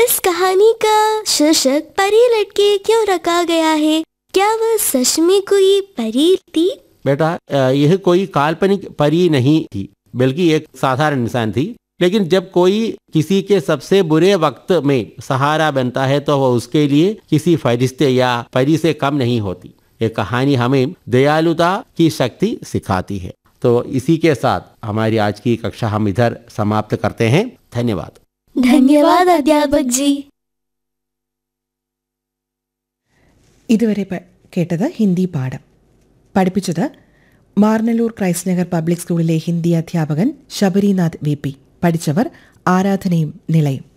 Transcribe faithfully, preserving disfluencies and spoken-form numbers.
इस कहानी का शीर्षक परी लड़के क्यों रखा गया है? क्या वह सच में कोई परी थी? बेटा, यह कोई काल्पनिक परी नहीं थी, बल्कि एक साधारण इंसान थी। लेकिन जब कोई किसी के सबसे बुरे वक्त में सहारा बनता है तो वह उसके लिए किसी फरिश्ते या परी से कम नहीं होती। ये कहानी हमें दयालुता की शक्ति सिखाती है। तो इसी के साथ हमारी आज की कक्षा हम इधर समाप्त करते हैं। धन्यवाद। धन्यवाद अध्यापक जी। ഇതുവരെ കേട്ടത് ഹിന്ദി പാഠം. പഠിപ്പിച്ചത് മാർനല്ലൂർ ക്രൈസ്റ്റ് നഗർ പബ്ലിക് സ്കൂളിലെ ഹിന്ദി അധ്യാപകൻ ശബരിനാഥ് വി പി. പഠിച്ചവർ ആരാധനയും നിളയും.